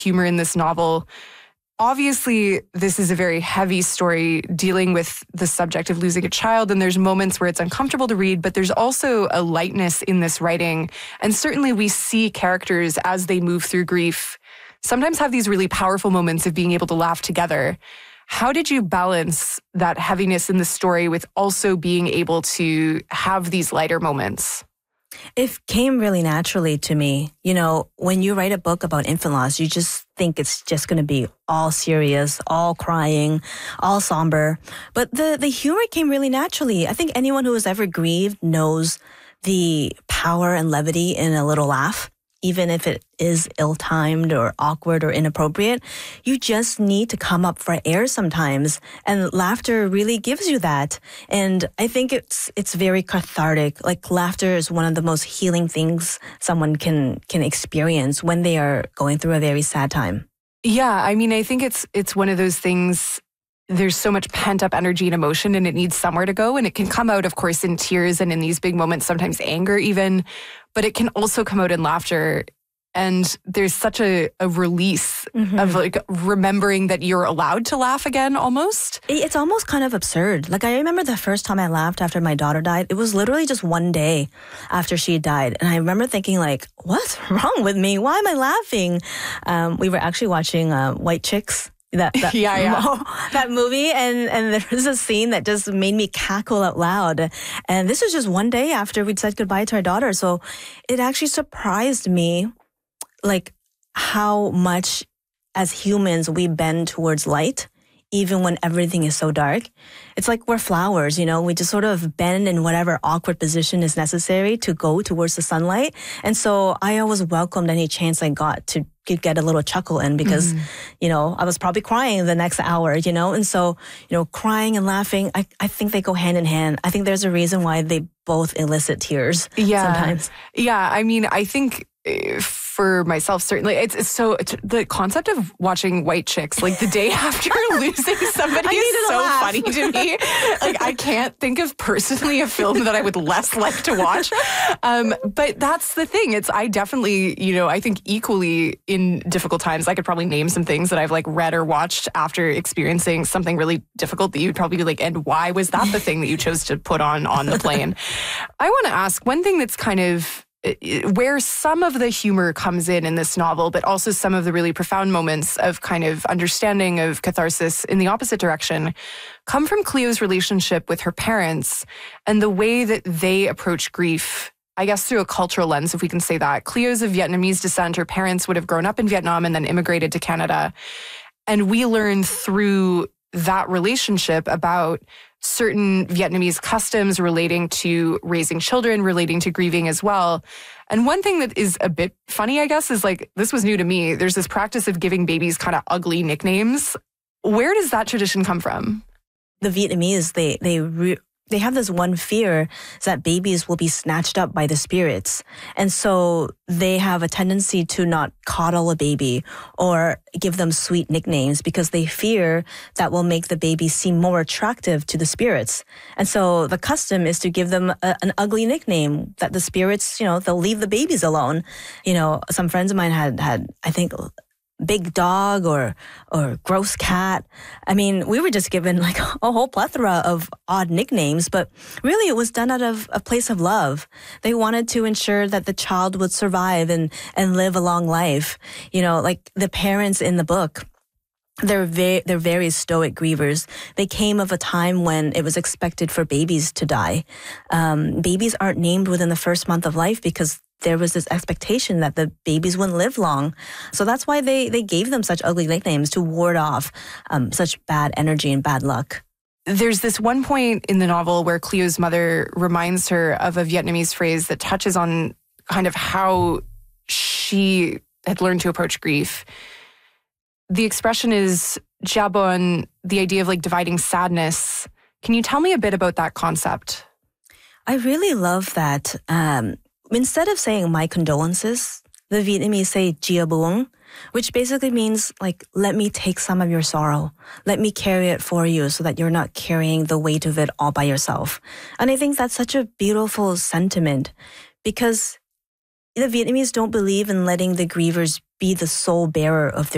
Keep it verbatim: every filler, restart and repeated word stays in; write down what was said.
humor in this novel. Obviously, this is a very heavy story dealing with the subject of losing a child, and there's moments where it's uncomfortable to read, but there's also a lightness in this writing. And certainly we see characters as they move through grief sometimes have these really powerful moments of being able to laugh together. How did you balance that heaviness in the story with also being able to have these lighter moments? It came really naturally to me. You know, when you write a book about infant loss, you just think it's just going to be all serious, all crying, all somber. But the, the humor came really naturally. I think anyone who has ever grieved knows the power and levity in a little laugh. Even if it is ill-timed or awkward or inappropriate, you just need to come up for air sometimes. And laughter really gives you that. And I think it's it's very cathartic. Like, laughter is one of the most healing things someone can can experience when they are going through a very sad time. Yeah, I mean, I think it's it's one of those things. There's so much pent-up energy and emotion, and it needs somewhere to go. And it can come out, of course, in tears and in these big moments, sometimes anger even. But it can also come out in laughter. And there's such a, a release mm-hmm. of like remembering that you're allowed to laugh again almost. It's almost kind of absurd. Like, I remember the first time I laughed after my daughter died, it was literally just one day after she died. And I remember thinking, like, what's wrong with me? Why am I laughing? Um, we were actually watching uh, White Chicks. That, that, yeah, yeah. that movie, and, and there was a scene that just made me cackle out loud. And this was just one day after we'd said goodbye to our daughter. So it actually surprised me, like, how much as humans we bend towards light, even when everything is so dark. It's like we're flowers, you know, we just sort of bend in whatever awkward position is necessary to go towards the sunlight. And so I always welcomed any chance I got to get a little chuckle in because, mm. you know, I was probably crying the next hour, you know, and so, you know, crying and laughing, I, I think they go hand in hand. I think there's a reason why they both elicit tears yeah. sometimes. Yeah, I mean, I think for myself, certainly, it's, it's so, it's, the concept of watching White Chicks, like the day after losing somebody is so laugh. funny to me. Like, I can't think of personally a film that I would less like to watch. Um, but that's the thing. It's, I definitely, you know, I think equally in difficult times, I could probably name some things that I've like read or watched after experiencing something really difficult that you'd probably be like, and why was that the thing that you chose to put on on the plane? I want to ask one thing that's kind of where some of the humor comes in in this novel, but also some of the really profound moments of kind of understanding of catharsis in the opposite direction, come from Cleo's relationship with her parents and the way that they approach grief, I guess through a cultural lens, if we can say that. Cleo's of Vietnamese descent. Her parents would have grown up in Vietnam and then immigrated to Canada. And we learn through that relationship about certain Vietnamese customs relating to raising children, relating to grieving as well. And one thing that is a bit funny, I guess, is like, this was new to me. There's this practice of giving babies kind of ugly nicknames. Where does that tradition come from? The Vietnamese, they they re- they have this one fear is that babies will be snatched up by the spirits. And so they have a tendency to not coddle a baby or give them sweet nicknames because they fear that will make the baby seem more attractive to the spirits. And so the custom is to give them a, an ugly nickname that the spirits, you know, they'll leave the babies alone. You know, some friends of mine had, had I think, big dog or or gross cat. I mean, we were just given like a whole plethora of odd nicknames, but really it was done out of a place of love. They wanted to ensure that the child would survive and, and live a long life. You know, like the parents in the book, they're very, they're very stoic grievers. They came of a time when it was expected for babies to die. Um, babies aren't named within the first month of life because there was this expectation that the babies wouldn't live long. So that's why they, they gave them such ugly nicknames to ward off um, such bad energy and bad luck. There's this one point in the novel where Cleo's mother reminds her of a Vietnamese phrase that touches on kind of how she had learned to approach grief. The expression is "gia buồn," the idea of like dividing sadness. Can you tell me a bit about that concept? I really love that. Um, Instead of saying my condolences, the Vietnamese say "gia buồn," which basically means like, let me take some of your sorrow. Let me carry it for you so that you're not carrying the weight of it all by yourself. And I think that's such a beautiful sentiment because the Vietnamese don't believe in letting the grievers be the sole bearer of their